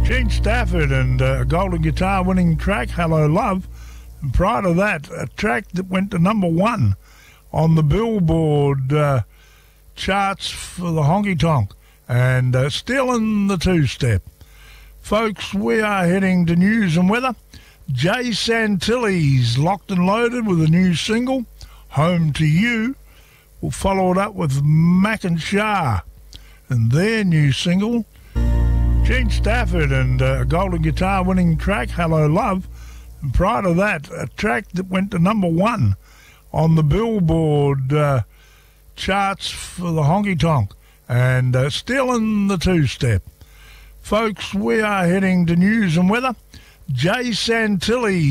Gene Stafford and a Golden Guitar winning track, Hello Love. And prior to that, a track that went to number one on the Billboard charts for the honky tonk, and still in the two-step. Folks, we are heading to news and weather. Jay Santilli's locked and loaded with a new single, Home to You. We'll follow it up with Mac and Shah and their new single. Gene Stafford and a Golden Guitar winning track, Hello Love. And prior to that, a track that went to number one on the Billboard charts for the honky tonk, and still in the two-step. Folks, we are heading to news and weather. Jay Santilli